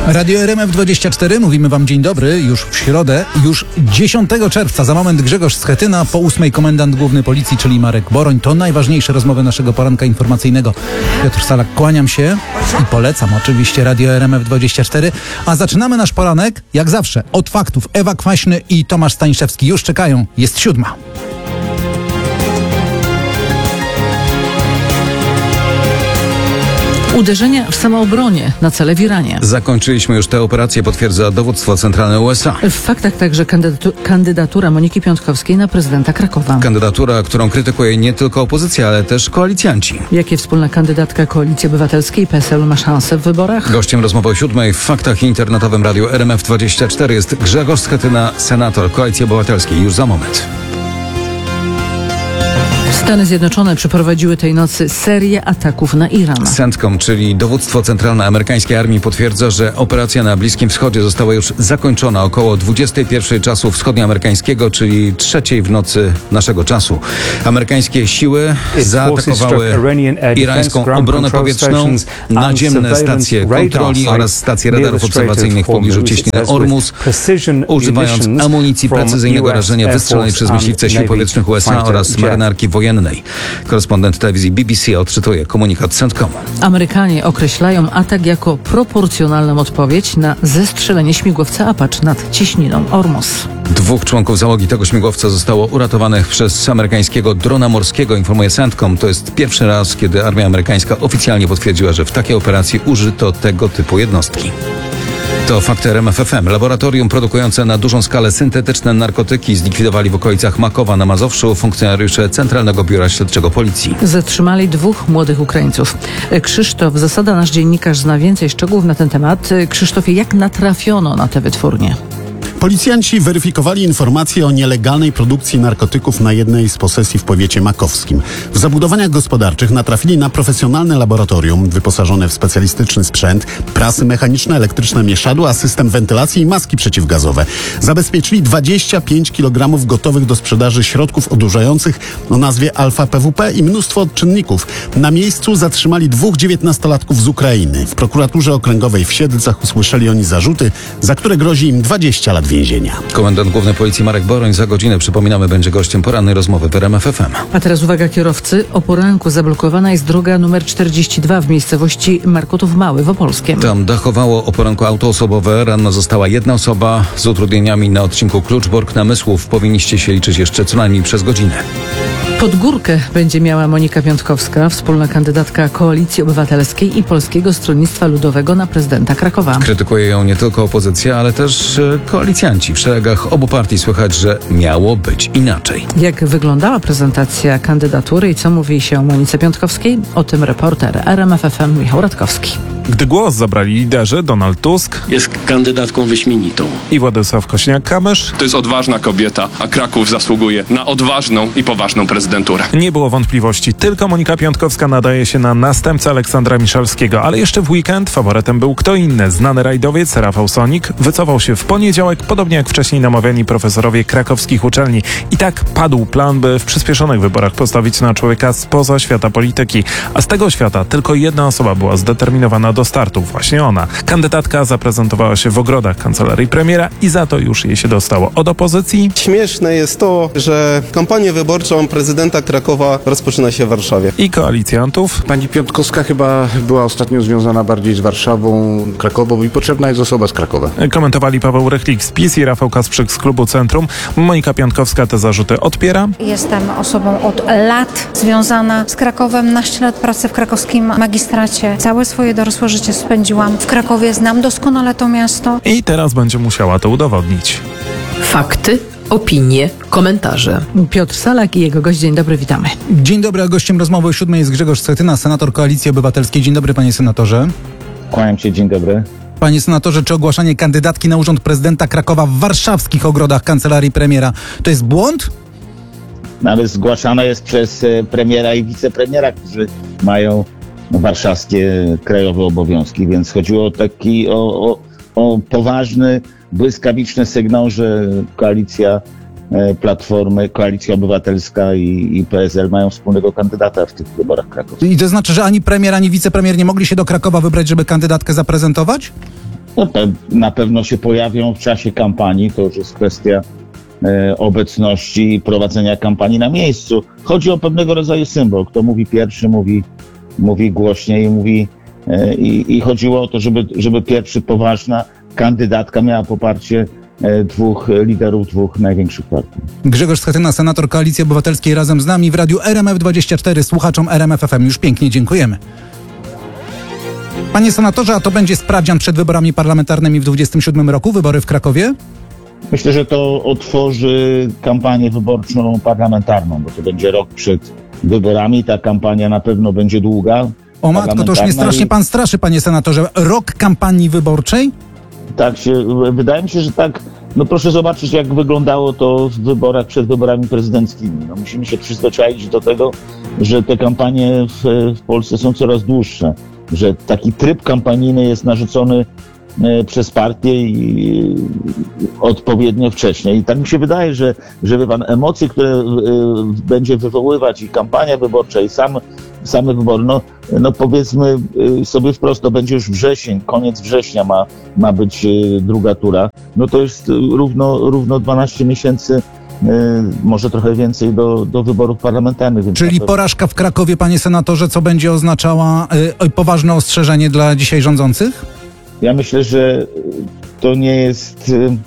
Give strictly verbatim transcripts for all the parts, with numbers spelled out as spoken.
Radio R M F dwadzieścia cztery, mówimy wam dzień dobry, już w środę, już dziesiątego czerwca, za moment Grzegorz Schetyna, po ósmej komendant główny policji, czyli Marek Boroń. To najważniejsze rozmowy naszego poranka informacyjnego. Piotr Salak, kłaniam się i polecam oczywiście Radio R M F dwadzieścia cztery, a zaczynamy nasz poranek, jak zawsze, od faktów. Ewa Kwaśny i Tomasz Staniszewski już czekają, jest siódma. Uderzenia w samoobronie na cele w Iranie. Zakończyliśmy już tę operację, potwierdza dowództwo centralne U S A. W faktach także kandydatu- kandydatura Moniki Piątkowskiej na prezydenta Krakowa. Kandydatura, którą krytykuje nie tylko opozycja, ale też koalicjanci. Jakie wspólna kandydatka Koalicji Obywatelskiej P S L ma szanse w wyborach? Gościem rozmowy o siódmej w faktach internetowym Radiu R M F dwadzieścia cztery jest Grzegorz Schetyna, senator Koalicji Obywatelskiej. Już za moment. Stany Zjednoczone przeprowadziły tej nocy serię ataków na Iran. CENTCOM, czyli dowództwo centralne amerykańskiej armii, potwierdza, że operacja na Bliskim Wschodzie została już zakończona około dwudziestej pierwszej czasu wschodnioamerykańskiego, czyli trzeciej w nocy naszego czasu. Amerykańskie siły zaatakowały irańską obronę powietrzną, naziemne stacje kontroli oraz stacje radarów obserwacyjnych w pobliżu cieśniny Ormus, używając amunicji precyzyjnego rażenia wystrzelonej przez myśliwce sił powietrznych U S A oraz marynarki wojennej. Korespondent telewizji B B C odczytuje komunikat CENTCOM. Amerykanie określają atak jako proporcjonalną odpowiedź na zestrzelenie śmigłowca Apache nad cieśniną Ormus. Dwóch członków załogi tego śmigłowca zostało uratowanych przez amerykańskiego drona morskiego, informuje CENTCOM. To jest pierwszy raz, kiedy armia amerykańska oficjalnie potwierdziła, że w takiej operacji użyto tego typu jednostki. To fakty R M F F M. Laboratorium produkujące na dużą skalę syntetyczne narkotyki zlikwidowali w okolicach Makowa na Mazowszu funkcjonariusze Centralnego Biura Śledczego Policji. Zatrzymali dwóch młodych Ukraińców. Krzysztof Zasada, nasz dziennikarz, zna więcej szczegółów na ten temat. Krzysztofie, jak natrafiono na te wytwórnie? Policjanci weryfikowali informacje o nielegalnej produkcji narkotyków na jednej z posesji w powiecie makowskim. W zabudowaniach gospodarczych natrafili na profesjonalne laboratorium wyposażone w specjalistyczny sprzęt, prasy mechaniczne, elektryczne mieszadła, system wentylacji i maski przeciwgazowe. Zabezpieczyli dwadzieścia pięć kilogramów gotowych do sprzedaży środków odurzających o nazwie alfa P W P i mnóstwo odczynników. Na miejscu zatrzymali dwóch dziewiętnastolatków z Ukrainy. W prokuraturze okręgowej w Siedlcach usłyszeli oni zarzuty, za które grozi im dwadzieścia lat więzienia. Komendant główny policji Marek Boroń za godzinę, przypominamy, będzie gościem porannej rozmowy w R M F F M. A teraz uwaga kierowcy. O poranku zablokowana jest droga numer czterdzieści dwa w miejscowości Markotów Mały w Opolskiem. Tam dachowało o poranku auto osobowe. Ranna została jedna osoba z utrudnieniami na odcinku Kluczbork-Namysłów. Powinniście się liczyć jeszcze co najmniej przez godzinę. Podgórkę będzie miała Monika Piątkowska, wspólna kandydatka Koalicji Obywatelskiej i Polskiego Stronnictwa Ludowego na prezydenta Krakowa. Krytykuje ją nie tylko opozycja, ale też e, koalicjanci. W szeregach obu partii słychać, że miało być inaczej. Jak wyglądała prezentacja kandydatury i co mówi się o Monice Piątkowskiej? O tym reporter R M F F M Michał Radkowski. Gdy głos zabrali liderzy Donald Tusk jest kandydatką wyśmienitą i Władysław Kosiniak-Kamysz, to jest odważna kobieta, a Kraków zasługuje na odważną i poważną prezydenturę. Nie było wątpliwości, tylko Monika Piątkowska nadaje się na następcę Aleksandra Miszalskiego, ale jeszcze w weekend faworytem był kto inny. Znany rajdowiec Rafał Sonik wycofał się w poniedziałek, podobnie jak wcześniej namawiani profesorowie krakowskich uczelni. I tak padł plan, by w przyspieszonych wyborach postawić na człowieka spoza świata polityki. A z tego świata tylko jedna osoba była zdeterminowana do startu, właśnie ona. Kandydatka zaprezentowała się w ogrodach kancelarii premiera i za to już jej się dostało od opozycji. Śmieszne jest to, że kampanię wyborczą prezydenta Krakowa rozpoczyna się w Warszawie. I koalicjantów. Pani Piątkowska chyba była ostatnio związana bardziej z Warszawą, Krakową i potrzebna jest osoba z Krakowa. Komentowali Paweł Rychlik z PiS i Rafał Kasprzyk z klubu Centrum. Monika Piątkowska te zarzuty odpiera. Jestem osobą od lat związana z Krakowem. naście lat pracy w krakowskim magistracie. Całe swoje dorosłe życie spędziłam w Krakowie. Znam doskonale to miasto. I teraz będzie musiała to udowodnić. Fakty, opinie, komentarze. Piotr Salak i jego gość. Dzień dobry, witamy. Dzień dobry, a gościem rozmowy o siódmej jest Grzegorz Schetyna, senator Koalicji Obywatelskiej. Dzień dobry, panie senatorze. Kłaniam się, dzień dobry. Panie senatorze, czy ogłaszanie kandydatki na urząd prezydenta Krakowa w warszawskich ogrodach kancelarii premiera to jest błąd? No, ale zgłaszane jest przez premiera i wicepremiera, którzy mają warszawskie krajowe obowiązki, więc chodziło o taki o, o, o poważny, błyskawiczny sygnał, że koalicja Platformy, Koalicja Obywatelska i, i P S L mają wspólnego kandydata w tych wyborach krakowskich. I to znaczy, że ani premier, ani wicepremier nie mogli się do Krakowa wybrać, żeby kandydatkę zaprezentować? no, pe- na pewno się pojawią w czasie kampanii. To już jest kwestia e, obecności i prowadzenia kampanii na miejscu. Chodzi o pewnego rodzaju symbol. Kto mówi pierwszy, mówi, mówi głośniej, mówi e, i, i chodziło o to, żeby, żeby pierwszy poważna kandydatka miała poparcie e, dwóch liderów, dwóch największych partii. Grzegorz Schetyna, senator Koalicji Obywatelskiej, razem z nami w radiu R M F dwadzieścia cztery, słuchaczom R M F F M. Już pięknie dziękujemy. Panie senatorze, a to będzie sprawdzian przed wyborami parlamentarnymi w dwudziestym siódmym roku, wybory w Krakowie? Myślę, że to otworzy kampanię wyborczą parlamentarną, bo to będzie rok przed wyborami. Ta kampania na pewno będzie długa. O matko, to już mnie strasznie pan straszy, panie senatorze. Rok kampanii wyborczej? Tak się, wydaje mi się, że tak. No proszę zobaczyć, jak wyglądało to w wyborach przed wyborami prezydenckimi. No musimy się przyzwyczaić do tego, że te kampanie w, w Polsce są coraz dłuższe, że taki tryb kampanijny jest narzucony e, przez partię i e, odpowiednio wcześniej. I tak mi się wydaje, że, że wie pan, emocje, które e, będzie wywoływać i kampania wyborcza, i sam, same wybory, no, no powiedzmy e, sobie wprost, to będzie już wrzesień, koniec września ma, ma być e, druga tura. No to jest równo, równo dwanaście miesięcy, e, może trochę więcej do, do wyborów parlamentarnych. Więc Czyli na pewno... porażka w Krakowie, panie senatorze, co będzie oznaczała y, poważne ostrzeżenie dla dzisiaj rządzących? Ja myślę, że to nie jest...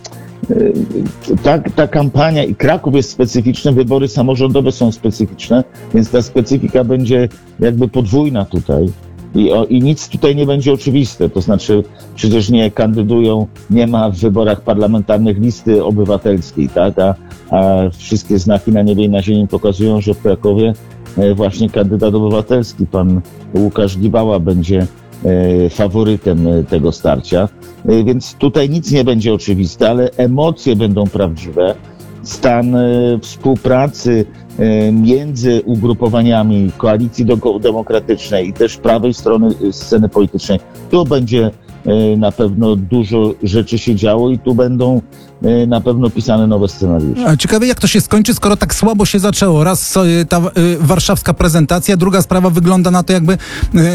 y, y, Ta, ta kampania i Kraków jest specyficzny, wybory samorządowe są specyficzne, więc ta specyfika będzie jakby podwójna tutaj. I, o, I nic tutaj nie będzie oczywiste, to znaczy przecież nie kandydują, nie ma w wyborach parlamentarnych listy obywatelskiej, tak? A, a wszystkie znaki na niebie i na ziemi pokazują, że w Krakowie e, właśnie kandydat obywatelski, pan Łukasz Gibała, będzie e, faworytem e, tego starcia. E, więc tutaj nic nie będzie oczywiste, ale emocje będą prawdziwe. Stan e, współpracy e, między ugrupowaniami Koalicji do- Demokratycznej i też prawej strony e, sceny politycznej. Tu będzie e, na pewno dużo rzeczy się działo i tu będą e, na pewno pisane nowe scenariusze. A ciekawe, jak to się skończy, skoro tak słabo się zaczęło. Raz y, ta y, warszawska prezentacja, druga sprawa wygląda na to, jakby, y,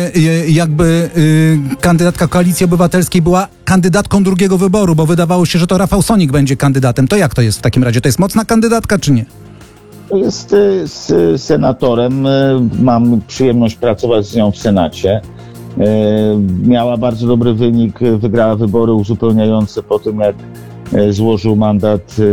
y, jakby y, kandydatka Koalicji Obywatelskiej była kandydatką drugiego wyboru, bo wydawało się, że to Rafał Sonik będzie kandydatem. To jak to jest w takim razie? To jest mocna kandydatka, czy nie? Jest y, z senatorem, y, mam przyjemność pracować z nią w Senacie. Y, Miała bardzo dobry wynik, y, wygrała wybory uzupełniające po tym, jak y, złożył mandat y,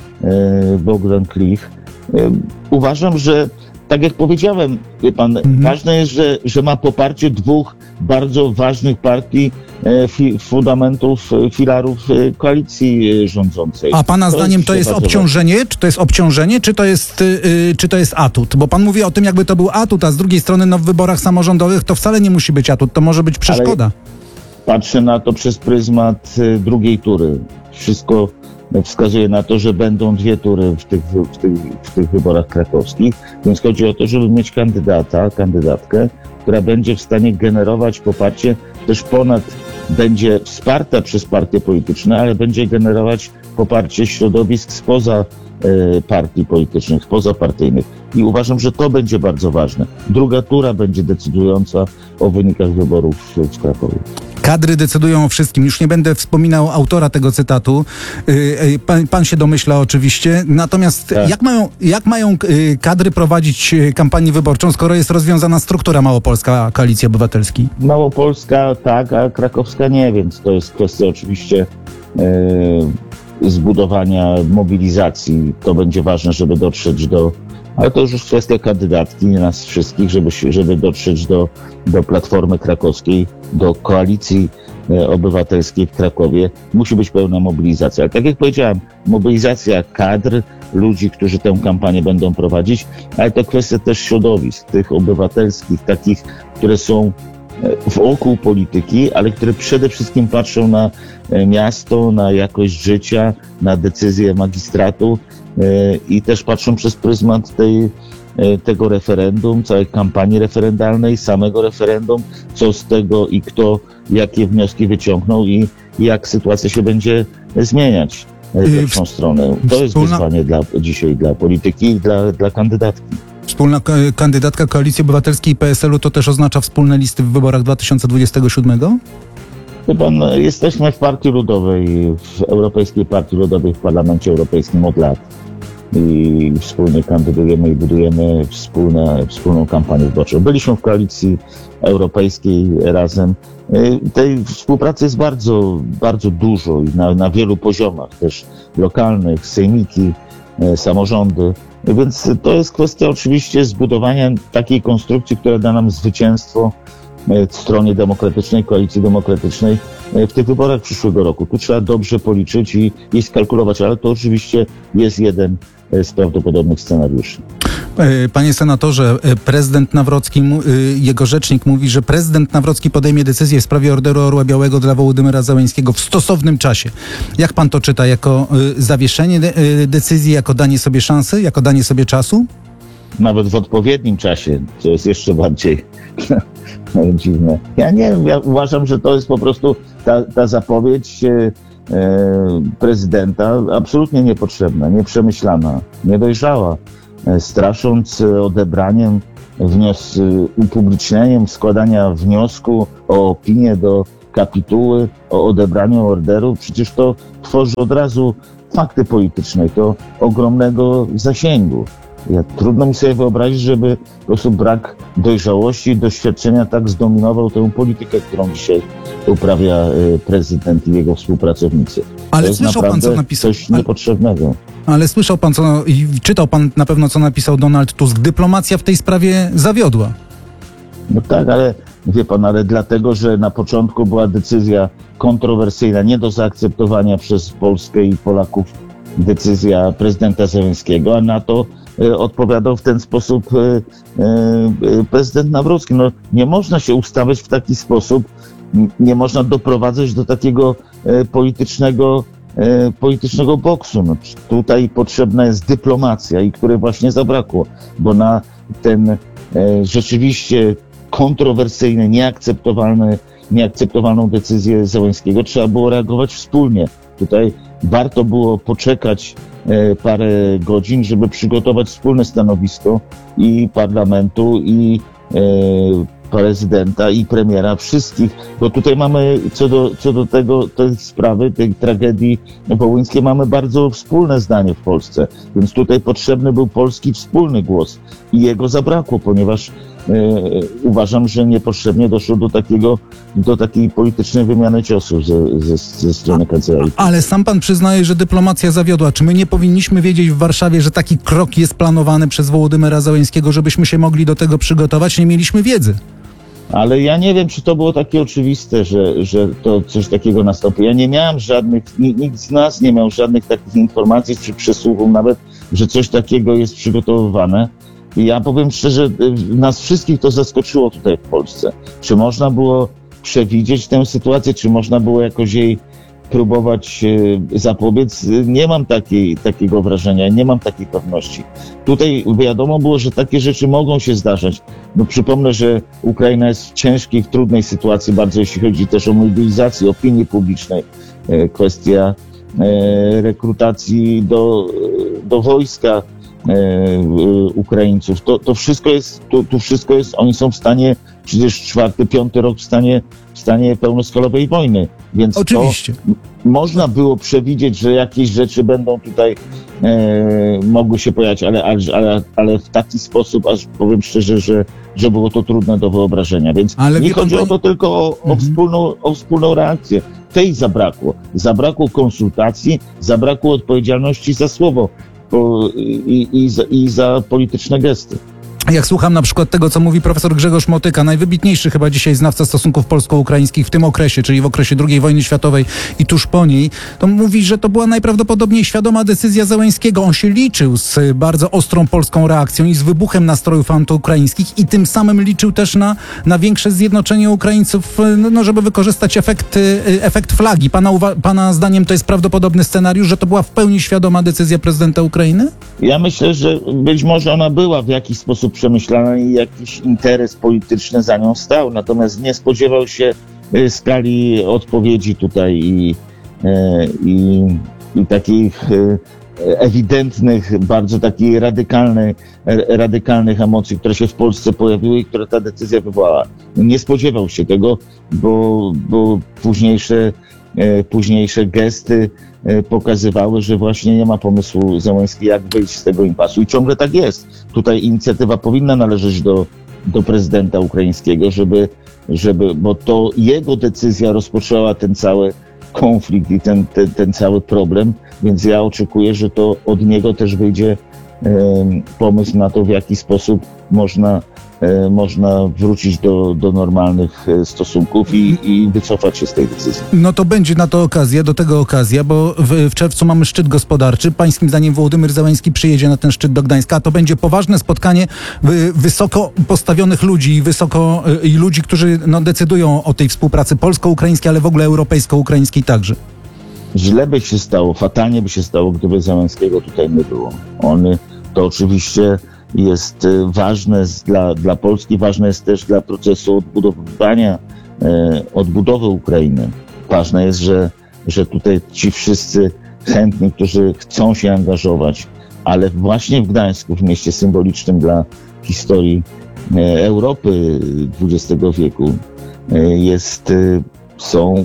y, Bogdan Klich. Y, Uważam, że tak jak powiedziałem, wie pan, Mhm. ważne jest, że, że ma poparcie dwóch bardzo ważnych partii, e, fi, fundamentów, e, filarów e, koalicji e, rządzącej. A pana To zdaniem to jest bardzo obciążenie? Czy to jest obciążenie, czy to jest, y, y, czy to jest atut? Bo pan mówi o tym, jakby to był atut, a z drugiej strony no, w wyborach samorządowych to wcale nie musi być atut, to może być przeszkoda. Patrzę na to przez pryzmat e, drugiej tury. Wszystko wskazuje na to, że będą dwie tury w tych, w tych, w tych wyborach krakowskich, więc chodzi o to, żeby mieć kandydata, kandydatkę, która będzie w stanie generować poparcie, też ponad, będzie wsparta przez partie polityczne, ale będzie generować poparcie środowisk spoza e, partii politycznych, spoza partyjnych. I uważam, że to będzie bardzo ważne. Druga tura będzie decydująca o wynikach wyborów w, w Krakowie. Kadry decydują o wszystkim. Już nie będę wspominał autora tego cytatu. Yy, Pan, pan się domyśla oczywiście. Natomiast Tak. jak mają, jak mają yy, kadry prowadzić yy, kampanię wyborczą, skoro jest rozwiązana struktura małopolska Koalicji Obywatelskiej? Małopolska tak, a krakowska nie, więc to jest kwestia oczywiście e, zbudowania mobilizacji. To będzie ważne, żeby dotrzeć do, ale to już jest kwestia kandydatki, nie nas wszystkich, żeby, się- żeby dotrzeć do, do Platformy Krakowskiej, do Koalicji e, Obywatelskiej w Krakowie. Musi być pełna mobilizacja. Ale tak jak powiedziałem, mobilizacja kadr, ludzi, którzy tę kampanię będą prowadzić, ale to kwestia też środowisk, tych obywatelskich, takich, które są wokół polityki, ale które przede wszystkim patrzą na e, miasto, na jakość życia, na decyzje magistratu e, i też patrzą przez pryzmat tej, e, tego referendum, całej kampanii referendalnej, samego referendum, co z tego i kto, jakie wnioski wyciągnął i jak sytuacja się będzie zmieniać e, w lepszą stronę. To jest wspólna- wyzwanie dla, dzisiaj dla polityki i dla, dla kandydatki. Wspólna k- kandydatka Koalicji Obywatelskiej i P S L u to też oznacza wspólne listy w wyborach dwa tysiące dwudziestego siódmego? Wie pan, jesteśmy w Partii Ludowej, w Europejskiej Partii Ludowej w Parlamencie Europejskim od lat i wspólnie kandydujemy i budujemy wspólne, wspólną kampanię wyborczą. Byliśmy w Koalicji Europejskiej razem. Tej współpracy jest bardzo, bardzo dużo i na, na wielu poziomach, też lokalnych, sejmiki, samorządy. Więc to jest kwestia oczywiście zbudowania takiej konstrukcji, która da nam zwycięstwo w stronie demokratycznej, koalicji demokratycznej w tych wyborach przyszłego roku. Tu trzeba dobrze policzyć i, i skalkulować, ale to oczywiście jest jeden z prawdopodobnych scenariuszy. Panie senatorze, prezydent Nawrocki, jego rzecznik mówi, że prezydent Nawrocki podejmie decyzję w sprawie Orderu Orła Białego dla Wołodymyra Zełenskiego w stosownym czasie. Jak pan to czyta? Jako zawieszenie decyzji, jako danie sobie szansy, jako danie sobie czasu? Nawet w odpowiednim czasie, co jest jeszcze bardziej dziwne. Ja nie wiem, ja uważam, że to jest po prostu ta, ta zapowiedź e, prezydenta absolutnie niepotrzebna, nieprzemyślana, niedojrzała, e, strasząc odebraniem, wnios, upublicznieniem składania wniosku o opinię do kapituły, o odebraniu orderu. Przecież to tworzy od razu fakty polityczne, to ogromnego zasięgu. Ja, trudno mi sobie wyobrazić, żeby po prostu brak dojrzałości i doświadczenia tak zdominował tę politykę, którą dzisiaj uprawia y, prezydent i jego współpracownicy. Ale to jest słyszał pan, co napisał. coś niepotrzebnego. Ale słyszał pan, co, i czytał pan na pewno, co napisał Donald Tusk. Dyplomacja w tej sprawie zawiodła. No tak, ale wie pan, ale dlatego, że na początku była decyzja kontrowersyjna, nie do zaakceptowania przez Polskę i Polaków decyzja prezydenta Zełenskiego, a na to odpowiadał w ten sposób prezydent Nawrocki. No, nie można się ustawiać w taki sposób, nie można doprowadzać do takiego politycznego, politycznego boksu. No, tutaj potrzebna jest dyplomacja i której właśnie zabrakło, bo na ten rzeczywiście kontrowersyjny, nieakceptowalny, nieakceptowalną decyzję Zełenskiego trzeba było reagować wspólnie. Tutaj warto było poczekać parę godzin, żeby przygotować wspólne stanowisko i parlamentu, i e, prezydenta, i premiera, wszystkich, bo tutaj mamy co do, co do tego, tej sprawy, tej tragedii wołyńskiej, mamy bardzo wspólne zdanie w Polsce, więc tutaj potrzebny był polski wspólny głos i jego zabrakło, ponieważ e, uważam, że niepotrzebnie doszło do takiego, do takiej politycznej wymiany ciosów ze, ze, ze strony kancelarii. Ale sam pan przyznaje, że dyplomacja zawiodła. Czy my nie powinniśmy wiedzieć w Warszawie, że taki krok jest planowany przez Wołodymyra Zełenskiego, żebyśmy się mogli do tego przygotować? Nie mieliśmy wiedzy. Ale ja nie wiem, czy to było takie oczywiste, że, że to coś takiego nastąpi. Ja nie miałem żadnych, nikt z nas nie miał żadnych takich informacji czy przesłuchów nawet, że coś takiego jest przygotowywane. I ja powiem szczerze, nas wszystkich to zaskoczyło tutaj w Polsce. Czy można było przewidzieć tę sytuację, czy można było jakoś jej próbować zapobiec? Nie mam takiej, takiego wrażenia, nie mam takiej pewności. Tutaj wiadomo było, że takie rzeczy mogą się zdarzać. No przypomnę, że Ukraina jest w ciężkiej, w trudnej sytuacji, bardzo jeśli chodzi też o mobilizację opinii publicznej, kwestia rekrutacji do, do wojska Ukraińców. To, to wszystko jest, to, to wszystko jest, oni są w stanie, przecież czwarty, piąty rok w stanie, w stanie pełnoskalowej wojny. Więc oczywiście to można było przewidzieć, że jakieś rzeczy będą tutaj e, mogły się pojawić, ale, ale, ale w taki sposób, aż powiem szczerze, że, że było to trudne do wyobrażenia. Więc ale nie chodzi pan... o to tylko o, o, mhm. wspólną, o wspólną reakcję. Tej zabrakło. Zabrakło konsultacji, zabrakło odpowiedzialności za słowo i, i, za, i za polityczne gesty. Jak słucham na przykład tego, co mówi profesor Grzegorz Motyka, najwybitniejszy chyba dzisiaj znawca stosunków polsko-ukraińskich w tym okresie, czyli w okresie drugiej wojny światowej i tuż po niej, to mówi, że to była najprawdopodobniej świadoma decyzja Zełenskiego. On się liczył z bardzo ostrą polską reakcją i z wybuchem nastrojów antyukraińskich i tym samym liczył też na, na większe zjednoczenie Ukraińców, no, żeby wykorzystać efekt, efekt flagi. Pana, uwa- pana zdaniem to jest prawdopodobny scenariusz, że to była w pełni świadoma decyzja prezydenta Ukrainy? Ja myślę, że być może ona była w jakiś sposób przemyślana i jakiś interes polityczny za nią stał, natomiast nie spodziewał się skali odpowiedzi tutaj i, i, i takich ewidentnych, bardzo takiej radykalnej, radykalnych emocji, które się w Polsce pojawiły i które ta decyzja wywołała. Nie spodziewał się tego, bo, bo późniejsze, późniejsze gesty pokazywały, że właśnie nie ma pomysłu Zełenski, jak wyjść z tego impasu. I ciągle tak jest. Tutaj inicjatywa powinna należeć do, do prezydenta ukraińskiego, żeby, żeby, bo to jego decyzja rozpoczęła ten cały konflikt i ten, ten, ten cały problem, więc ja oczekuję, że to od niego też wyjdzie um, pomysł na to, w jaki sposób można, um, można wrócić do, do normalnych stosunków i, i wycofać się z tej decyzji. No to będzie na to okazja, do tego okazja, bo w, w czerwcu mamy szczyt gospodarczy. Pańskim zdaniem Wołodymyr Zełenski przyjedzie na ten szczyt do Gdańska, a to będzie poważne spotkanie wy, wysoko postawionych ludzi, wysoko i ludzi, którzy no, decydują o tej współpracy polsko-ukraińskiej, ale w ogóle europejsko-ukraińskiej także. Źle by się stało, fatalnie by się stało, gdyby Zełenskiego tutaj nie było. On to oczywiście jest ważne dla, dla Polski, ważne jest też dla procesu odbudowywania, e, odbudowy Ukrainy. Ważne jest, że, że tutaj ci wszyscy chętni, którzy chcą się angażować, ale właśnie w Gdańsku, w mieście symbolicznym dla historii e, Europy dwudziestego wieku, e, jest, e, są,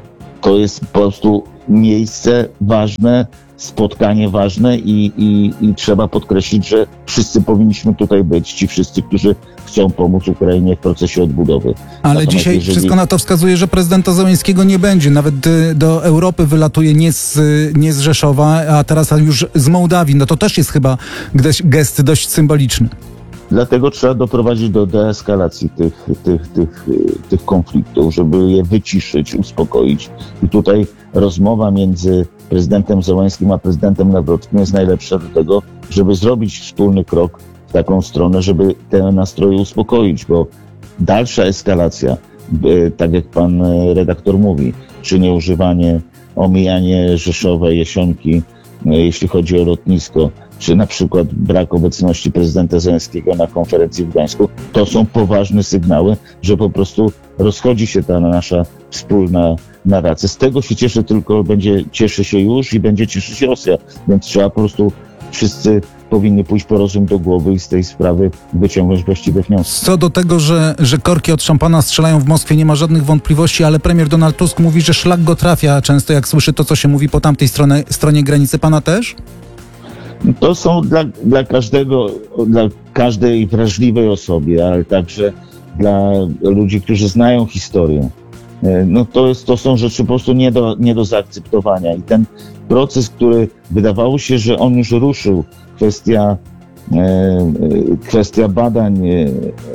to jest po prostu miejsce ważne, spotkanie ważne i, i, i trzeba podkreślić, że wszyscy powinniśmy tutaj być, ci wszyscy, którzy chcą pomóc Ukrainie w procesie odbudowy. Ale Natomiast dzisiaj jeżeli... wszystko na to wskazuje, że prezydenta Zełenskiego nie będzie. Nawet y, do Europy wylatuje nie z, y, nie z Rzeszowa, a teraz już z Mołdawii. No to też jest chyba gest, gest dość symboliczny. Dlatego trzeba doprowadzić do deeskalacji tych, tych, tych, tych konfliktów, żeby je wyciszyć, uspokoić. I tutaj rozmowa między prezydentem Zełenskim a prezydentem Nawrockim jest najlepsza do tego, żeby zrobić wspólny krok w taką stronę, żeby te nastroje uspokoić, bo dalsza eskalacja, tak jak pan redaktor mówi, czy nieużywanie, omijanie Rzeszowa, Jesionki, jeśli chodzi o lotnisko, czy na przykład brak obecności prezydenta Zełenskiego na konferencji w Gdańsku, to są poważne sygnały, że po prostu rozchodzi się ta nasza wspólna narracja. Z tego się cieszę tylko, będzie cieszy się już i będzie cieszyć się Rosja, więc trzeba po prostu wszyscy powinni pójść po rozum do głowy i z tej sprawy wyciągnąć właściwe wnioski. Co do tego, że, że korki od szampana strzelają w Moskwie, nie ma żadnych wątpliwości, ale premier Donald Tusk mówi, że szlak go trafia często, jak słyszy to, co się mówi po tamtej stronie, stronie granicy. Pana też? To są dla, dla każdego, dla każdej wrażliwej osoby, ale także dla ludzi, którzy znają historię. No to, jest, to są rzeczy po prostu nie do, nie do zaakceptowania. I ten proces, który wydawało się, że on już ruszył, kwestia, e, kwestia badań e,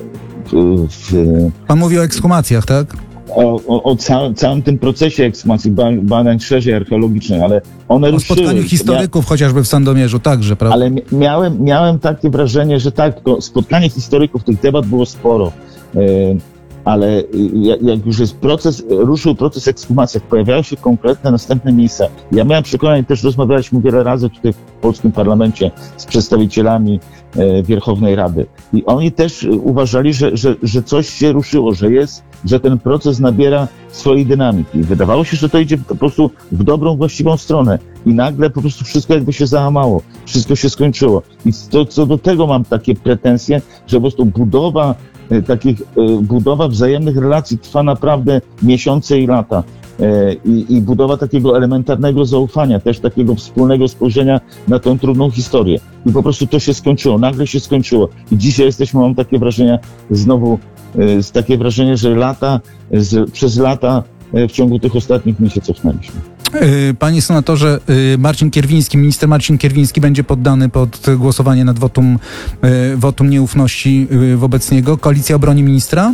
w, w, Pan mówi o ekshumacjach, tak? O, o, o całym, całym tym procesie ekshumacji, badań szerzej archeologicznych, ale one o ruszyły. spotkaniu historyków, Mia- chociażby w Sandomierzu także, prawda? Ale miałem, miałem takie wrażenie, że tak, to spotkanie historyków, tych debat było sporo, yy, ale jak już jest proces, ruszył proces ekshumacji, jak pojawiają się konkretne następne miejsca. Ja miałem przekonanie, też rozmawialiśmy wiele razy tutaj w polskim parlamencie z przedstawicielami e, Wierchownej Rady i oni też uważali, że, że, że coś się ruszyło, że jest, że ten proces nabiera swojej dynamiki. Wydawało się, że to idzie po prostu w dobrą, właściwą stronę i nagle po prostu wszystko jakby się załamało, wszystko się skończyło. I to, co do tego mam takie pretensje, że po prostu budowa takich, budowa wzajemnych relacji trwa naprawdę miesiące i lata. I, i budowa takiego elementarnego zaufania, też takiego wspólnego spojrzenia na tę trudną historię. I po prostu to się skończyło, nagle się skończyło. I dzisiaj jesteśmy, mam takie wrażenia, znowu z takie wrażenie, że lata, z, przez lata w ciągu tych ostatnich dni się cofnęliśmy. Panie senatorze, Marcin Kierwiński, minister Marcin Kierwiński będzie poddany pod głosowanie nad wotum, wotum nieufności wobec niego. Koalicja obroni ministra?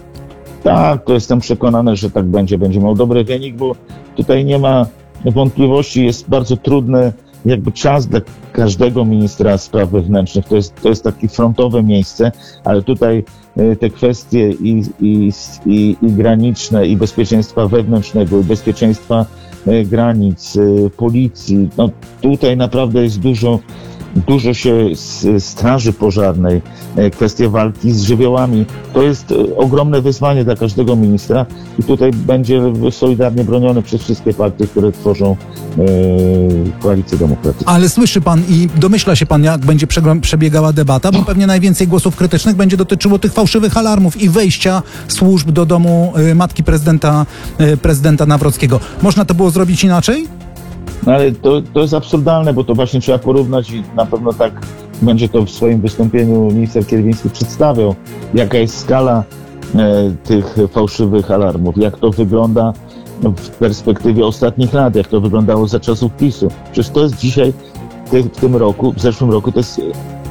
Tak, to jestem przekonany, że tak będzie. Będzie miał dobry wynik, bo tutaj nie ma wątpliwości. Jest bardzo trudny jakby czas dla każdego ministra spraw wewnętrznych. To jest, to jest takie frontowe miejsce, ale tutaj te kwestie i, i, i, i graniczne, i bezpieczeństwa wewnętrznego, i bezpieczeństwa granic, policji, no tutaj naprawdę jest dużo, dużo się z straży pożarnej, kwestie walki z żywiołami. To jest ogromne wyzwanie dla każdego ministra i tutaj będzie solidarnie broniony przez wszystkie partie, które tworzą e, koalicję demokratyczną. Ale słyszy pan i domyśla się pan, jak będzie przeglą- przebiegała debata, bo pewnie najwięcej głosów krytycznych będzie dotyczyło tych fałszywych alarmów i wejścia służb do domu y, matki prezydenta, y, prezydenta Nawrockiego. Można to było zrobić inaczej? No ale to, to jest absurdalne, bo to właśnie trzeba porównać i na pewno tak będzie to w swoim wystąpieniu minister Kierwiński przedstawiał, jaka jest skala e, tych fałszywych alarmów, jak to wygląda w perspektywie ostatnich lat, jak to wyglądało za czasów PiSu. Przecież to jest dzisiaj, w tym roku, w zeszłym roku to jest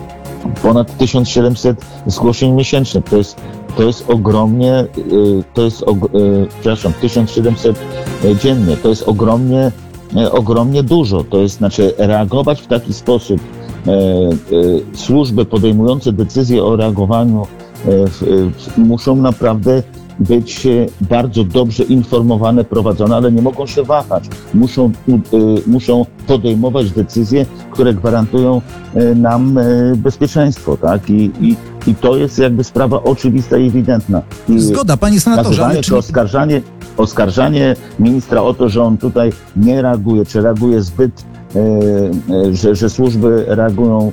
ponad tysiąc siedemset zgłoszeń miesięcznie. To jest, to jest ogromnie, to jest, og, przepraszam, tysiąc siedemset dziennie. To jest ogromnie, ogromnie dużo. To jest, znaczy, reagować w taki sposób. E, e, służby podejmujące decyzje o reagowaniu e, e, muszą naprawdę być bardzo dobrze informowane, prowadzone, ale nie mogą się wahać. Muszą, y, muszą podejmować decyzje, które gwarantują y, nam y, bezpieczeństwo, tak? I, i, I to jest jakby sprawa oczywista i ewidentna. I Zgoda, panie senatorze. nazywanie Ale to czy... oskarżanie, oskarżanie ministra o to, że on tutaj nie reaguje, czy reaguje zbyt, y, y, że, że służby reagują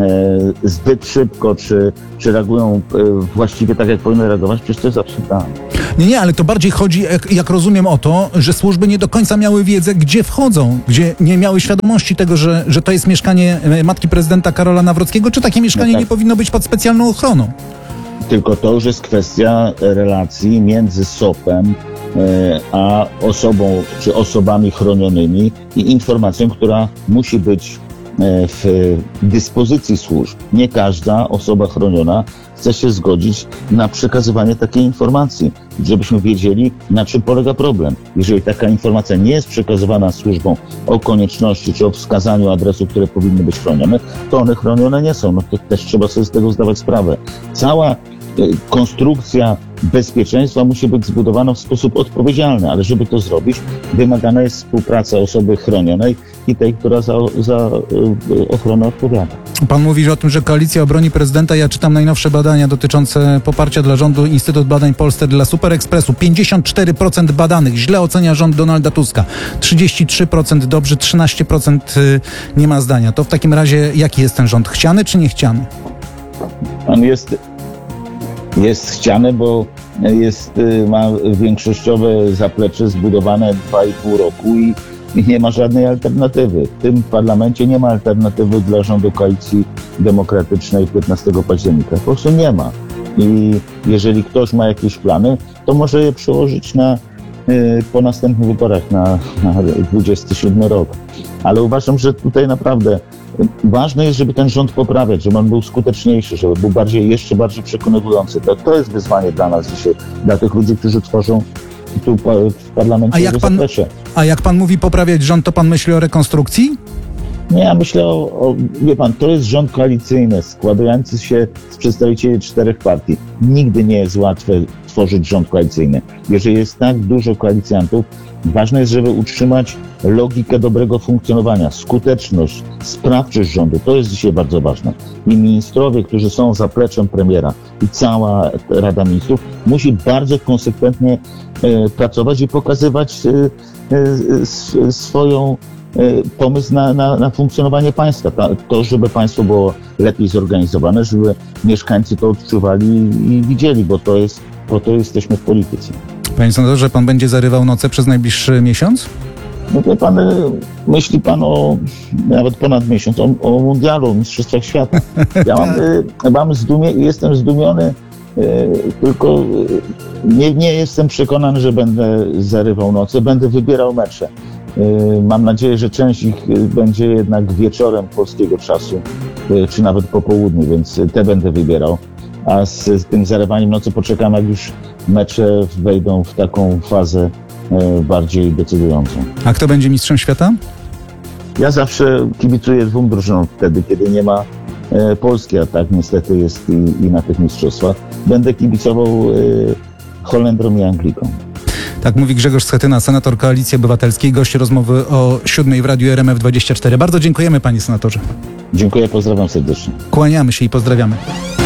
zbyt szybko, czy, czy reagują właściwie tak, jak powinny reagować, przecież to jest absurdalne. Nie, nie, ale to bardziej chodzi, jak, jak rozumiem, o to, że służby nie do końca miały wiedzę, gdzie wchodzą, gdzie nie miały świadomości tego, że, że to jest mieszkanie matki prezydenta Karola Nawrockiego, czy takie mieszkanie No tak. nie powinno być pod specjalną ochroną? Tylko to już jest kwestia relacji między S O P-em e, a osobą, czy osobami chronionymi i informacją, która musi być w dyspozycji służb. Nie każda osoba chroniona chce się zgodzić na przekazywanie takiej informacji, żebyśmy wiedzieli, na czym polega problem. Jeżeli taka informacja nie jest przekazywana służbom o konieczności czy o wskazaniu adresów, które powinny być chronione, to one chronione nie są. No to też trzeba sobie z tego zdawać sprawę. Cała konstrukcja bezpieczeństwa musi być zbudowana w sposób odpowiedzialny, ale żeby to zrobić, wymagana jest współpraca osoby chronionej i tej, która za, za ochronę odpowiada. Pan mówi o tym, że Koalicja obroni prezydenta. Ja czytam najnowsze badania dotyczące poparcia dla rządu. Instytut Badań Polsce dla Super Expressu. pięćdziesiąt cztery procent badanych źle ocenia rząd Donalda Tuska. trzydzieści trzy procent dobrze, trzynaście procent nie ma zdania. To w takim razie jaki jest ten rząd? Chciany czy niechciany? On jest Jest chciany, bo jest, ma większościowe zaplecze zbudowane dwa i pół roku i, i nie ma żadnej alternatywy. W tym parlamencie nie ma alternatywy dla rządu Koalicji Demokratycznej piętnastego października. Po prostu nie ma. I jeżeli ktoś ma jakieś plany, to może je przełożyć na, po następnych wyborach na, na dwudziesty siódmy rok. Ale uważam, że tutaj naprawdę ważne jest, żeby ten rząd poprawiać, żeby on był skuteczniejszy, żeby był bardziej, jeszcze bardziej przekonywujący. To, to jest wyzwanie dla nas dzisiaj, dla tych ludzi, którzy tworzą tu w parlamencie. A jak pan, a jak pan mówi poprawiać rząd, to pan myśli o rekonstrukcji? Nie, ja myślę o, o, wie pan, to jest rząd koalicyjny, składający się z przedstawicieli czterech partii. Nigdy nie jest łatwe tworzyć rząd koalicyjny. Jeżeli jest tak dużo koalicjantów, ważne jest, żeby utrzymać logikę dobrego funkcjonowania, skuteczność, sprawczość rządu. To jest dzisiaj bardzo ważne. I ministrowie, którzy są zapleczem premiera i cała Rada Ministrów musi bardzo konsekwentnie e, pracować i pokazywać e, e, swoją pomysł na, na, na funkcjonowanie państwa. To, żeby państwo było lepiej zorganizowane, żeby mieszkańcy to odczuwali i widzieli, bo to jest, po to jesteśmy w polityce. Panie senatorze, pan będzie zarywał noce przez najbliższy miesiąc? No to pan, myśli pan o nawet ponad miesiąc, o, o mundialu, o mistrzostwach świata. Ja mam, mam zdumie, jestem zdumiony, tylko nie, nie jestem przekonany, że będę zarywał noce, będę wybierał mecze. Mam nadzieję, że część ich będzie jednak wieczorem polskiego czasu, czy nawet po południu, więc te będę wybierał. A z, z tym zarywaniem nocy poczekam, jak już mecze wejdą w taką fazę bardziej decydującą. A kto będzie mistrzem świata? Ja zawsze kibicuję dwóm drużynom wtedy, kiedy nie ma e, Polski, a tak niestety jest i, i na tych mistrzostwach. Będę kibicował e, Holendrom i Anglikom. Tak mówi Grzegorz Schetyna, senator Koalicji Obywatelskiej, gość rozmowy o siódmej w Radiu R M F dwadzieścia cztery. Bardzo dziękujemy, panie senatorze. Dziękuję, pozdrawiam serdecznie. Kłaniamy się i pozdrawiamy.